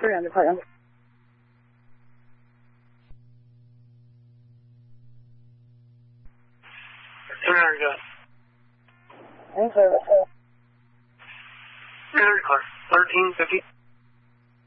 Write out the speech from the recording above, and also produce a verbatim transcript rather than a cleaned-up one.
three hundred, three hundred. three hundred, go. In service. three hundred, car. thirteen fifty.